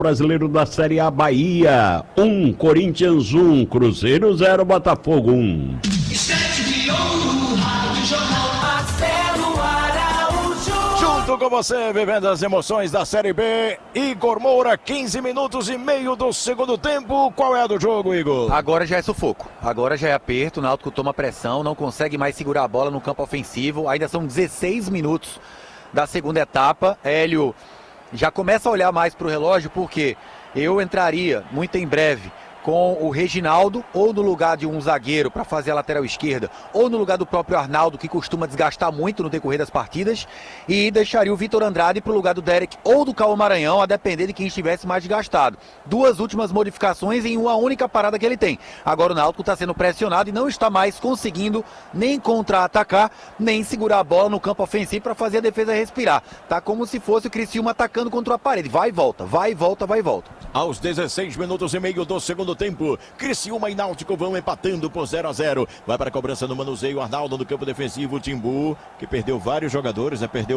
Brasileiro da Série A, Bahia 1, Corinthians 1, Cruzeiro 0, Botafogo 1. Junto com você, vivendo as emoções da Série B, Igor Moura, 15 minutos e meio do segundo tempo. Qual é a do jogo, Igor? Agora já é sufoco, agora já é aperto, o Náutico toma pressão, não consegue mais segurar a bola no campo ofensivo. Ainda são 16 minutos da segunda etapa. Hélio já começa a olhar mais para o relógio, porque eu entraria muito em breve com o Reginaldo, ou no lugar de um zagueiro para fazer a lateral esquerda, ou no lugar do próprio Arnaldo, que costuma desgastar muito no decorrer das partidas, e deixaria o Vitor Andrade para o lugar do Derek ou do Cauã Maranhão, a depender de quem estivesse mais desgastado. Duas últimas modificações em uma única parada que ele tem. Agora o Náutico está sendo pressionado e não está mais conseguindo nem contra-atacar, nem segurar a bola no campo ofensivo para fazer a defesa respirar. Tá como se fosse o Criciúma atacando contra a parede. Vai e volta, vai e volta, vai e volta. Aos 16 minutos e meio do segundo tempo, Criciúma e Náutico vão empatando por 0-0. Vai para a cobrança no manuseio, Arnaldo no campo defensivo, o Timbu, que perdeu vários jogadores, né? Perdeu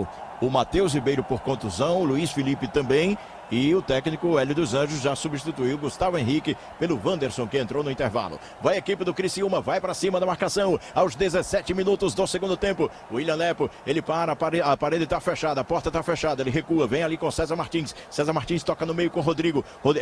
o Matheus Ribeiro por contusão, o Luiz Felipe também. E o técnico Hélio dos Anjos já substituiu Gustavo Henrique pelo Wanderson, que entrou no intervalo. Vai a equipe do Criciúma, vai para cima da marcação. Aos 17 minutos do segundo tempo, o William Lepo, ele para, a parede está fechada, a porta está fechada, ele recua, vem ali com César Martins. César Martins toca no meio com o Rodrigo.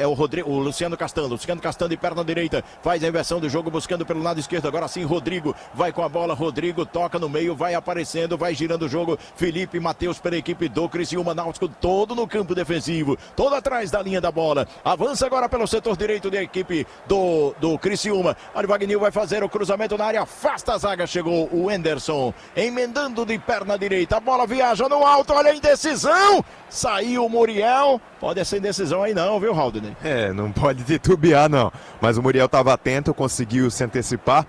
O Luciano Castano. Luciano Castano de perna direita, faz a inversão do jogo, buscando pelo lado esquerdo. Agora sim, Rodrigo vai com a bola. Rodrigo toca no meio, vai aparecendo, vai girando o jogo. Felipe Matheus pela equipe do Criciúma. Náutico todo no campo defensivo, todo atrás da linha da bola. Avança agora pelo setor direito da equipe do Criciúma. Olha, o Wagner vai fazer o cruzamento na área, afasta a zaga, chegou o Anderson, emendando de perna direita, a bola viaja no alto, olha a indecisão, saiu o Muriel. Pode ser indecisão aí não, viu, Haldner? Não pode titubear não, mas o Muriel estava atento, conseguiu se antecipar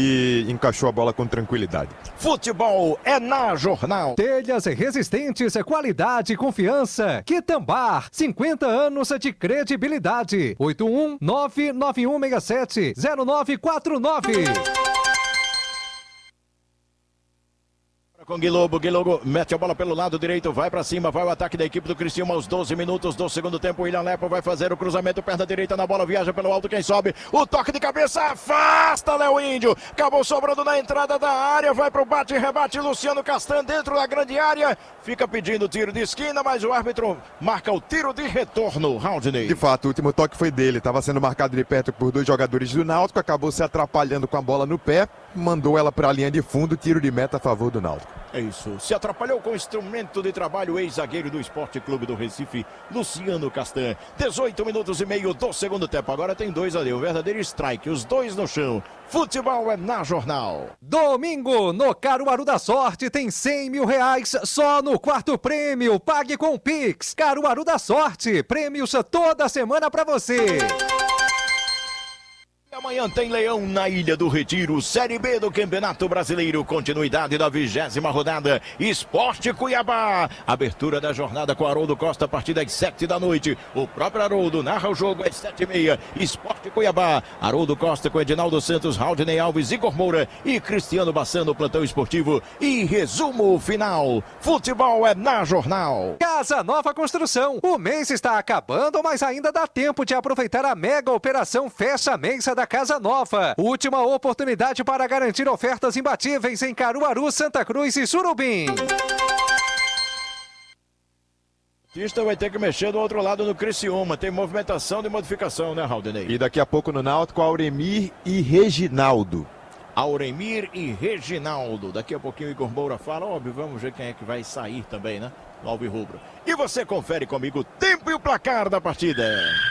e encaixou a bola com tranquilidade. Futebol é na Jornal. Telhas resistentes, qualidade e confiança. Quitambar, 50 anos de credibilidade. 81991670949. Com Guilobo mete a bola pelo lado direito, vai pra cima, vai o ataque da equipe do Criciúma aos 12 minutos do segundo tempo. O William Lepo vai fazer o cruzamento, perna direita na bola, viaja pelo alto, quem sobe, o toque de cabeça, afasta Léo Índio, acabou sobrando na entrada da área, vai pro bate e rebate, Luciano Castan dentro da grande área, fica pedindo tiro de esquina, mas o árbitro marca o tiro de retorno, Haldney. De fato, o último toque foi dele, estava sendo marcado de perto por dois jogadores do Náutico, acabou se atrapalhando com a bola no pé, mandou ela para a linha de fundo, tiro de meta a favor do Náutico. É isso, se atrapalhou com o instrumento de trabalho, o ex-zagueiro do Esporte Clube do Recife, Luciano Castan. 18 minutos e meio do segundo tempo, agora tem dois ali, um verdadeiro strike, os dois no chão. Futebol é na Jornal. Domingo, no Caruaru da Sorte, tem 100 mil reais só no quarto prêmio. Pague com o Pix. Caruaru da Sorte, prêmios toda semana pra você. Amanhã tem Leão na Ilha do Retiro, Série B do Campeonato Brasileiro, continuidade da 20ª rodada, Esporte Cuiabá, abertura da jornada com Haroldo Costa a partir das 7 da noite, o próprio Haroldo narra o jogo às 7h30, Esporte Cuiabá, Haroldo Costa com Edinaldo Santos, Haldney Alves, Igor Moura e Cristiano Bassano, plantão esportivo e resumo final, futebol é na Jornal. Casa Nova Construção, o mês está acabando, mas ainda dá tempo de aproveitar a mega operação Fecha Mês da Casa Nova. Última oportunidade para garantir ofertas imbatíveis em Caruaru, Santa Cruz e Surubim. O Batista vai ter que mexer do outro lado no Criciúma. Tem movimentação de modificação, né, Haldney? E daqui a pouco no Náutico, Auremir e Reginaldo. Auremir e Reginaldo. Daqui a pouquinho o Igor Moura fala, óbvio, vamos ver quem é que vai sair também, né? No Alvirrubro. E você confere comigo o tempo e o placar da partida.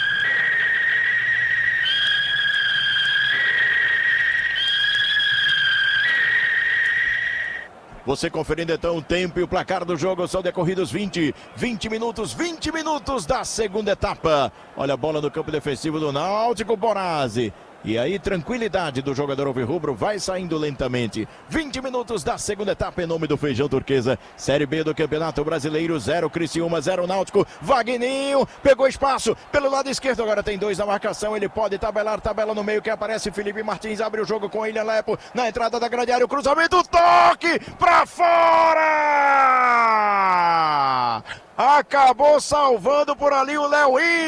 Você conferindo então o tempo e o placar do jogo, são decorridos 20 minutos da segunda etapa. Olha a bola no campo defensivo do Náutico, Borazzi. E aí, tranquilidade do jogador alvirrubro, vai saindo lentamente. 20 minutos da segunda etapa em nome do Feijão Turquesa. Série B do Campeonato Brasileiro, 0 Criciúma, 0 Náutico. Vagninho pegou espaço pelo lado esquerdo, agora tem 2 na marcação. Ele pode tabelar, tabela no meio que aparece. Felipe Martins abre o jogo com William Lepo na entrada da grande área. O cruzamento, toque pra fora! Acabou salvando por ali o Léo.